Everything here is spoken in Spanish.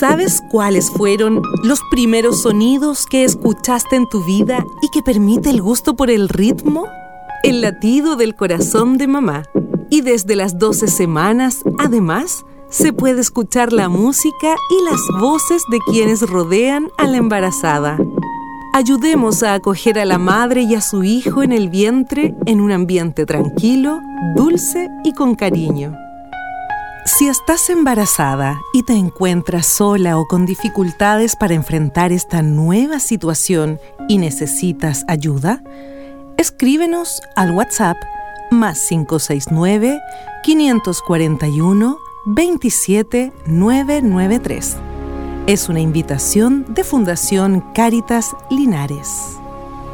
¿Sabes cuáles fueron los primeros sonidos que escuchaste en tu vida y que permite el gusto por el ritmo? El latido del corazón de mamá. Y desde las 12 semanas, además, se puede escuchar la música y las voces de quienes rodean a la embarazada. Ayudemos a acoger a la madre y a su hijo en el vientre en un ambiente tranquilo, dulce y con cariño. Si estás embarazada y te encuentras sola o con dificultades para enfrentar esta nueva situación y necesitas ayuda, escríbenos al WhatsApp +569 541 27 993. Es una invitación de Fundación Cáritas Linares.